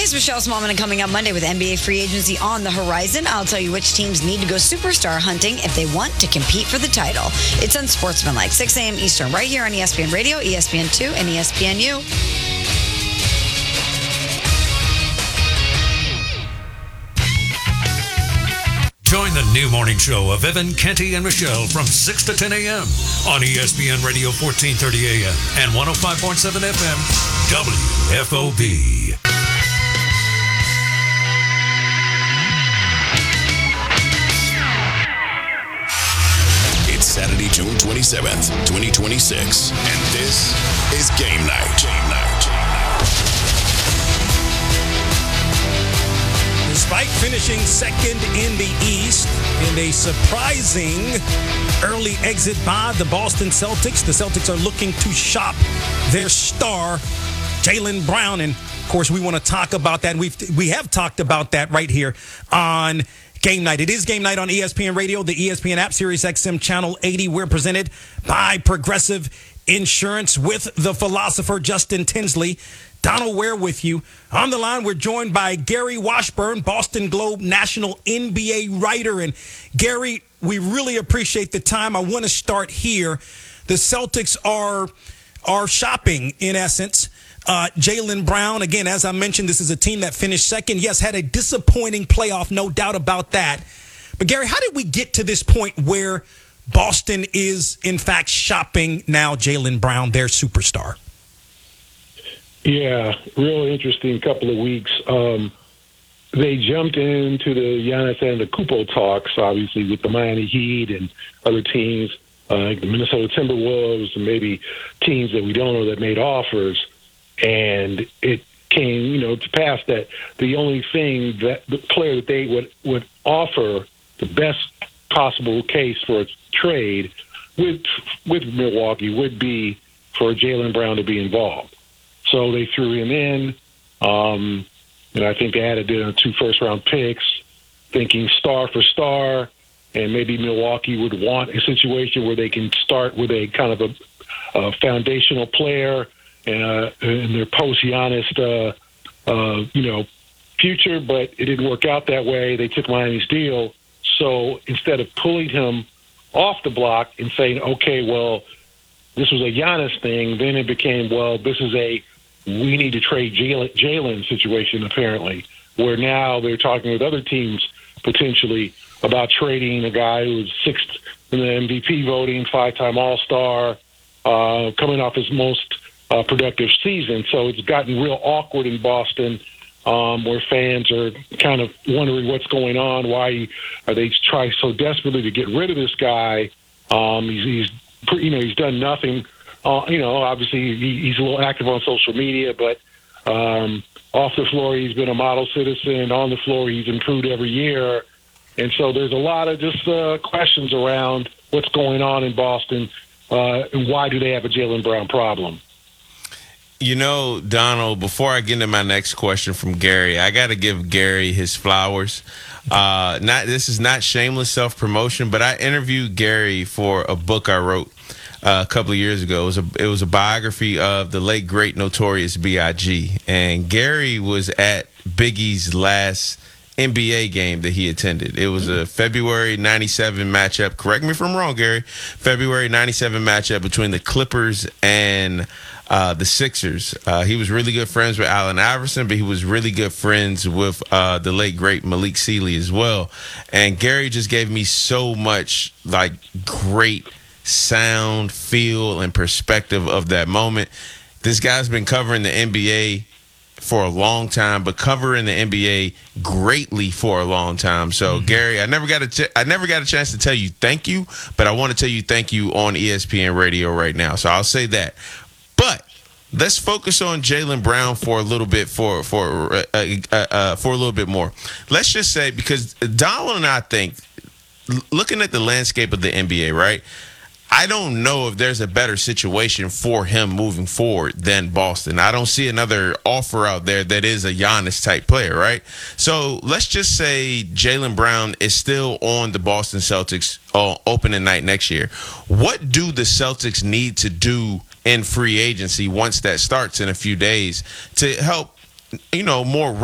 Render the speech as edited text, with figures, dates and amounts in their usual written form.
it's Michelle Smallman, and coming up Monday with NBA free agency on the horizon, I'll tell you which teams need to go superstar hunting if they want to compete for the title. It's Unsportsmanlike, 6 a.m. Eastern, right here on ESPN Radio, ESPN2, and ESPNU. Join the new morning show of Evan, Kenty, and Michelle from 6 to 10 a.m. on ESPN Radio 1430 a.m. and 105.7 FM WFOB. It's Saturday, June 27th, 2026, and this is Game Night. Game Night. Despite finishing second in the East in a surprising early exit by the Boston Celtics, the Celtics are looking to shop their star, Jaylen Brown. And, of course, we want to talk about that. We have talked about that right here on Game Night. It is Game Night on ESPN Radio, the ESPN app, Sirius XM Channel 80. We're presented by Progressive Insurance with the philosopher Justin Tinsley. Donald Ware with you. On the line, we're joined by Gary Washburn, Boston Globe national NBA writer. And Gary, we really appreciate the time. I want to start here. The Celtics are shopping, in essence, Jaylen Brown. Again, as I mentioned, this is a team that finished second. Yes, had a disappointing playoff, no doubt about that. But Gary, how did we get to this point where Boston is, in fact, shopping now Jaylen Brown, their superstar? Yeah, real interesting couple of weeks. They jumped into the Giannis Antetokounmpo talks, obviously, with the Miami Heat and other teams, like the Minnesota Timberwolves and maybe teams that we don't know that made offers. And it came, to pass that the only thing that the player that they would offer the best possible case for a trade with Milwaukee would be for Jaylen Brown to be involved. So they threw him in, and I think they added 2 first-round picks, thinking star for star, and maybe Milwaukee would want a situation where they can start with a kind of a foundational player in their post-Giannis, future, but it didn't work out that way. They took Miami's deal, so instead of pulling him off the block and saying, okay, well, this was a Giannis thing, then it became, well, this is we need to trade Jaylen situation, apparently, where now they're talking with other teams potentially about trading a guy who's 6th in the MVP voting, 5-time All-Star, coming off his most productive season. So it's gotten real awkward in Boston, where fans are kind of wondering what's going on. Why are they trying so desperately to get rid of this guy? He's done nothing. Obviously he's a little active on social media, but off the floor he's been a model citizen. On the floor he's improved every year. And so there's a lot of just questions around what's going on in Boston and why do they have a Jaylen Brown problem. Donald, before I get into my next question from Gary, I got to give Gary his flowers. This is not shameless self-promotion, but I interviewed Gary for a book I wrote a couple of years ago. It was a biography of the late, great, notorious B.I.G. And Gary was at Biggie's last NBA game that he attended. It was a February 97 matchup. Correct me if I'm wrong, Gary. February 97 matchup between the Clippers and the Sixers. He was really good friends with Allen Iverson, but he was really good friends with the late, great Malik Sealy as well. And Gary just gave me so much great sound, feel, and perspective of that moment. This guy's been covering the NBA for a long time, but covering the NBA greatly for a long time. So, Gary, I never got a chance to tell you thank you, but I want to tell you thank you on ESPN Radio right now. So I'll say that. But let's focus on Jaylen Brown for a little bit for a little bit more. Let's just say, because Donald and I think, looking at the landscape of the NBA, right? I don't know if there's a better situation for him moving forward than Boston. I don't see another offer out there that is a Giannis type player, right? So let's just say Jaylen Brown is still on the Boston Celtics opening night next year. What do the Celtics need to do in free agency once that starts in a few days to help, more